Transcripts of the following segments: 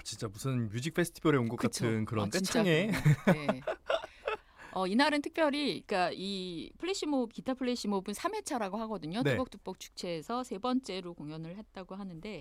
진짜 무슨 뮤직 페스티벌에 온 것 그쵸. 같은 그런 진짜 떼창에. 그래요. 네. 이날은 특별히 그러니까 이 플래시몹 기타 플래시몹은 3회차라고 하거든요. 네. 뚜벅뚜벅 축제에서 세 번째로 공연을 했다고 하는데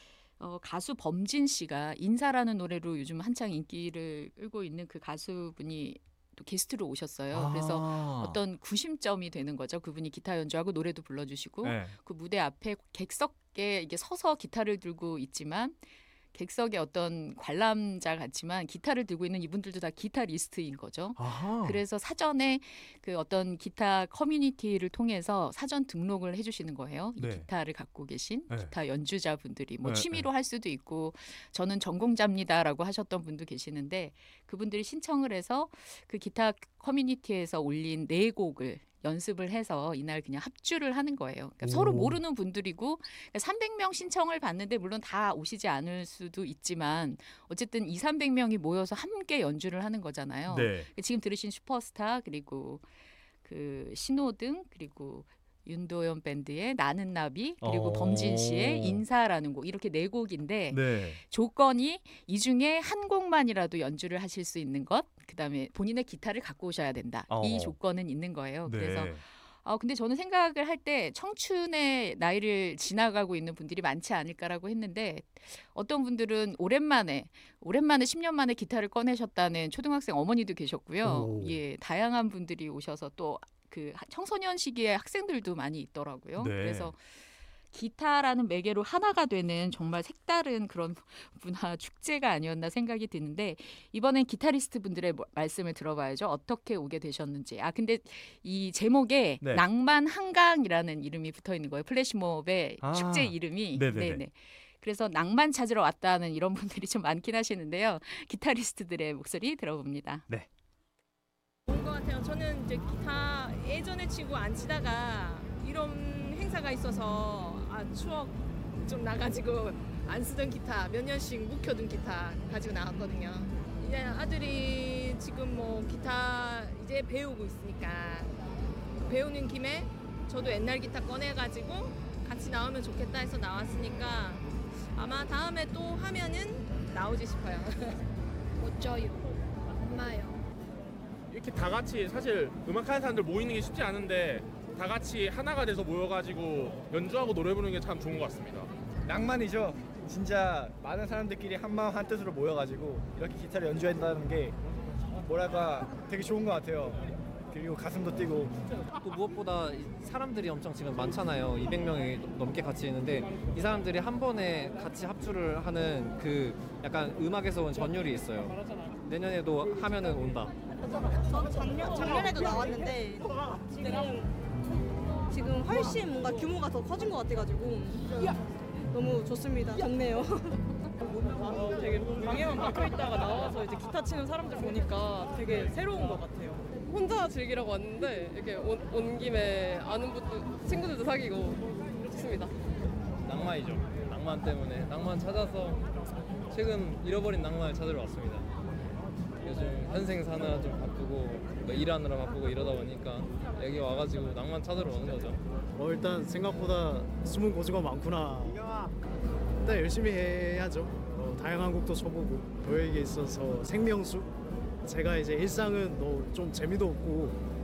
가수 범진 씨가 인사라는 노래로 요즘 한창 인기를 끌고 있는 그 가수분이 또 게스트로 오셨어요. 그래서 어떤 구심점이 되는 거죠. 그분이 기타 연주하고 노래도 불러주시고 네. 그 무대 앞에 객석에 이게 서서 기타를 들고 있지만 객석의 어떤 관람자 같지만 기타를 들고 있는 이분들도 다 기타리스트인 거죠. 아하. 그래서 사전에 그 어떤 기타 커뮤니티를 통해서 사전 등록을 해주시는 거예요. 이 네. 기타를 갖고 계신 네. 기타 연주자분들이 뭐 네, 취미로 할 수도 있고 저는 전공자입니다라고 하셨던 분도 계시는데 그분들이 신청을 해서 그 기타 커뮤니티에서 올린 4곡을 연습을 해서 이날 그냥 합주를 하는 거예요. 그러니까 서로 모르는 분들이고 300명 신청을 받는데 물론 다 오시지 않을 수도 있지만 어쨌든 200~300명이 모여서 함께 연주를 하는 거잖아요. 네. 지금 들으신 슈퍼스타 그리고 그 신호등 그리고 윤도현 밴드의 나는 나비 그리고 범진 씨의 인사라는 곡 이렇게 4곡인데 네. 조건이 이 중에 한 곡만이라도 연주를 하실 수 있는 것 그다음에 본인의 기타를 갖고 오셔야 된다. 이 조건은 있는 거예요. 네. 그래서 근데 저는 생각을 할 때 청춘의 나이를 지나가고 있는 분들이 많지 않을까라고 했는데 어떤 분들은 오랜만에 10년 만에 기타를 꺼내셨다는 초등학생 어머니도 계셨고요. 예, 다양한 분들이 오셔서 또 그 청소년 시기의 학생들도 많이 있더라고요. 네. 그래서 기타라는 매개로 하나가 되는 정말 색다른 그런 문화 축제가 아니었나 생각이 드는데 이번엔 기타리스트 분들의 말씀을 들어봐야죠. 어떻게 오게 되셨는지. 근데 이 제목에 네. 낭만 한강이라는 이름이 붙어 있는 거예요. 플래시몹의 축제 이름이. 네네네. 그래서 낭만 찾으러 왔다는 이런 분들이 좀 많긴 하시는데요. 기타리스트들의 목소리 들어봅니다. 네. 좋은 것 같아요. 저는 이제 기타 예전에 치고 안 치다가 이런 행사가 있어서 추억 좀 나가지고 안 쓰던 기타 몇 년씩 묵혀둔 기타 가지고 나왔거든요. 이제 아들이 지금 뭐 기타 이제 배우고 있으니까 배우는 김에 저도 옛날 기타 꺼내가지고 같이 나오면 좋겠다 해서 나왔으니까 아마 다음에 또 하면은 나오지 싶어요. 멋져요. 엄마요. 이렇게 다 같이 사실 음악하는 사람들 모이는 게 쉽지 않은데 다 같이 하나가 돼서 모여가지고 연주하고 노래 부르는 게 참 좋은 것 같습니다. 낭만이죠. 진짜 많은 사람들끼리 한마음 한뜻으로 모여가지고 이렇게 기타를 연주한다는 게 뭐랄까 되게 좋은 것 같아요. 그리고 가슴도 뛰고. 또 무엇보다 사람들이 엄청 지금 많잖아요. 200명이 넘게 같이 있는데 이 사람들이 한 번에 같이 합주를 하는 그 약간 음악에서 온 전율이 있어요. 내년에도 하면은 온다. 저는 작년에도 나왔는데 지금 훨씬 뭔가 규모가 더 커진 것 같아가지고 너무 좋습니다. 좋네요. 되게 방에만 박혀 있다가 나와서 이제 기타 치는 사람들 보니까 되게 새로운 것 같아요. 혼자 즐기려고 왔는데 이렇게 온 김에 아는 분도 친구들도 사귀고 좋습니다. 낭만이죠. 낭만 때문에 낭만 찾아서 최근 잃어버린 낭만을 찾으러 왔습니다. 요즘 현생 사느라 좀 바쁘고 일하느라 바쁘고 이러다 보니까 여기 와가지고 낭만 찾으러 오는 거죠. 일단 생각보다 숨은 고수가 많구나. 일단 열심히 해야죠. 다양한 곡도 쳐보고 저에게 있어서 생명수. 제가 이제 일상은 좀 재미도 없고